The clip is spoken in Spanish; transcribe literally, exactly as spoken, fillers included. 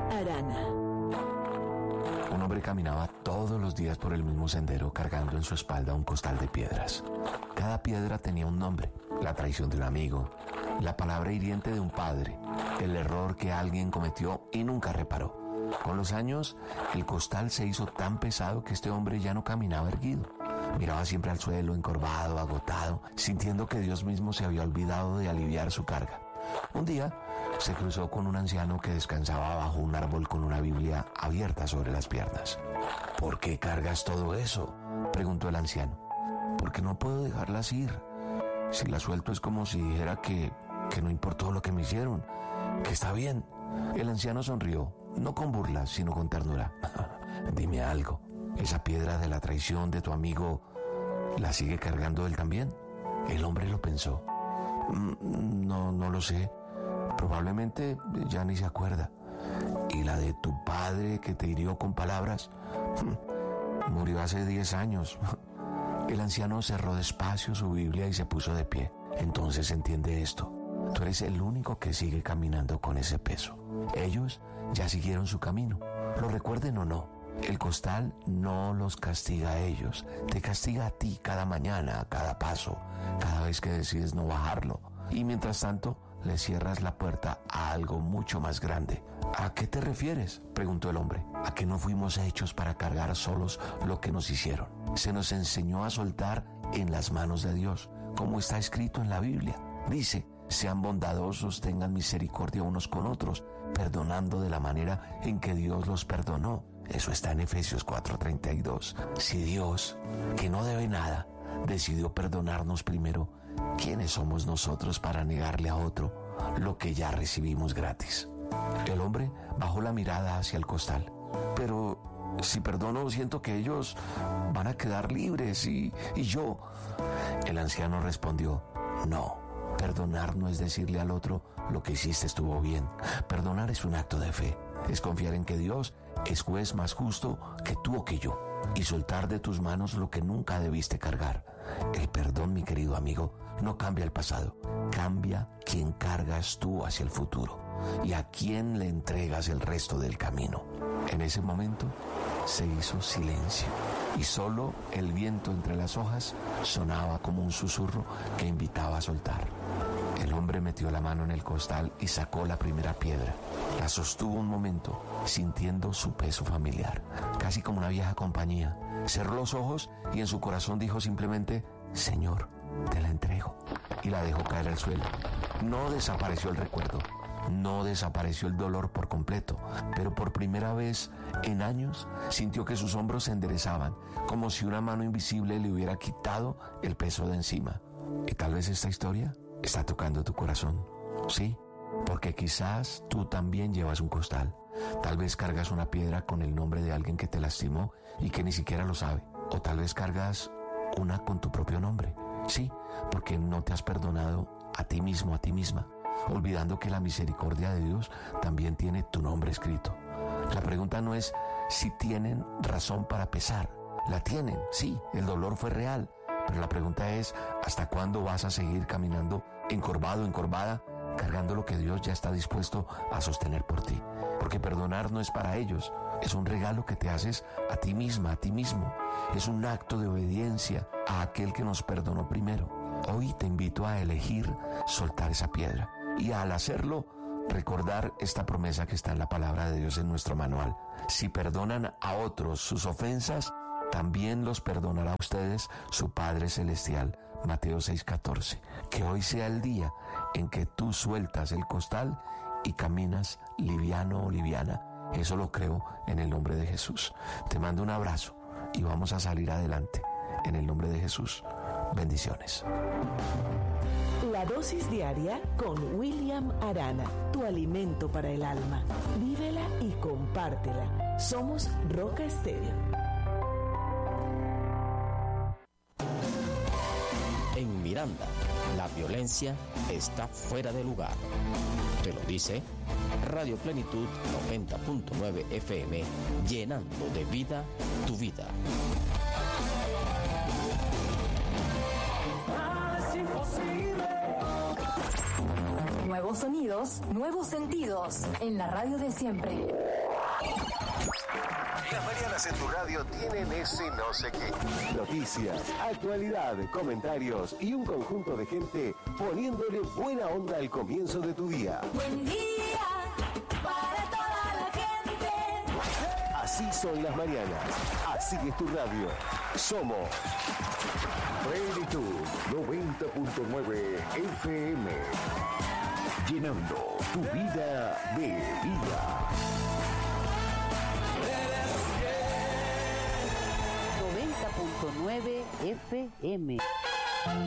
Arana. Un hombre caminaba todos los días por el mismo sendero cargando en su espalda un costal de piedras. Cada piedra tenía un nombre: la traición de un amigo, la palabra hiriente de un padre, el error que alguien cometió y nunca reparó. Con los años, el costal se hizo tan pesado que este hombre ya no caminaba erguido. Miraba siempre al suelo, encorvado, agotado, sintiendo que Dios mismo se había olvidado de aliviar su carga. Un día se cruzó con un anciano que descansaba bajo un árbol con una Biblia abierta sobre las piernas. ¿Por qué cargas todo eso?, preguntó el anciano. Porque no puedo dejarlas ir. Si las suelto es como si dijera que, que no importó lo que me hicieron, que está bien. El anciano sonrió, no con burlas, sino con ternura. Dime algo, ¿esa piedra de la traición de tu amigo la sigue cargando él también? El hombre lo pensó. No, no lo sé. Probablemente ya ni se acuerda. ¿Y la de tu padre que te hirió con palabras? Murió hace diez años. El anciano cerró despacio su Biblia y se puso de pie. Entonces entiende esto. Tú eres el único que sigue caminando con ese peso. Ellos ya siguieron su camino. Lo recuerden o no, el costal no los castiga a ellos. Te castiga a ti cada mañana, a cada paso, cada vez que decides no bajarlo. Y mientras tanto, le cierras la puerta a algo mucho más grande. ¿A qué te refieres?, preguntó el hombre. A que no fuimos hechos para cargar solos lo que nos hicieron. Se nos enseñó a soltar en las manos de Dios, como está escrito en la Biblia. Dice: sean bondadosos, tengan misericordia unos con otros, perdonando de la manera en que Dios los perdonó. Eso está en Efesios cuatro treinta y dos. Si Dios, que no debe nada, decidió perdonarnos primero, ¿quiénes somos nosotros para negarle a otro lo que ya recibimos gratis? El hombre bajó la mirada hacia el costal. Pero si perdono, siento que ellos van a quedar libres y, y yo... El anciano respondió: no, perdonar no es decirle al otro lo que hiciste estuvo bien. Perdonar es un acto de fe. Es confiar en que Dios es juez más justo que tú o que yo, y soltar de tus manos lo que nunca debiste cargar. El perdón, mi querido amigo, no cambia el pasado. Cambia quién cargas tú hacia el futuro y a quién le entregas el resto del camino. En ese momento se hizo silencio y solo el viento entre las hojas sonaba como un susurro que invitaba a soltar. El hombre metió la mano en el costal y sacó la primera piedra. La sostuvo un momento, sintiendo su peso familiar, casi como una vieja compañía. Cerró los ojos y en su corazón dijo simplemente: Señor, te la entrego. Y la dejó caer al suelo. No desapareció el recuerdo, no desapareció el dolor por completo, pero por primera vez en años sintió que sus hombros se enderezaban, como si una mano invisible le hubiera quitado el peso de encima. Y tal vez esta historia está tocando tu corazón, ¿sí? Porque quizás tú también llevas un costal. Tal vez cargas una piedra con el nombre de alguien que te lastimó y que ni siquiera lo sabe. O tal vez cargas una con tu propio nombre. Sí, porque no te has perdonado a ti mismo, a ti misma, olvidando que la misericordia de Dios también tiene tu nombre escrito. La pregunta no es si tienen razón para pesar. La tienen, sí, el dolor fue real. Pero la pregunta es: ¿hasta cuándo vas a seguir caminando encorvado, encorvada, cargando lo que Dios ya está dispuesto a sostener por ti? Porque perdonar no es para ellos, es un regalo que te haces a ti misma, a ti mismo. Es un acto de obediencia a aquel que nos perdonó primero. Hoy te invito a elegir soltar esa piedra y al hacerlo, recordar esta promesa que está en la palabra de Dios en nuestro manual. Si perdonan a otros sus ofensas, también los perdonará a ustedes su Padre Celestial. Mateo seis catorce. Que hoy sea el día en que tú sueltas el costal y caminas liviano o liviana. Eso lo creo en el nombre de Jesús. Te mando un abrazo y vamos a salir adelante. En el nombre de Jesús. Bendiciones. La dosis diaria con William Arana, tu alimento para el alma. Vívela y compártela. Somos Roca Estéreo. En Miranda, la violencia está fuera de lugar. Te lo dice Radio Plenitud noventa punto nueve F M, llenando de vida tu vida. Nuevos sonidos, nuevos sentidos, en la radio de siempre. Las mañanas en tu radio tienen ese no sé qué. Noticias, actualidad, comentarios y un conjunto de gente poniéndole buena onda al comienzo de tu día. Buen día para toda la gente. Así son las mañanas. Así es tu radio. Somos Plenitud noventa punto nueve F M. Llenando tu vida de vida. noventa punto nueve F M.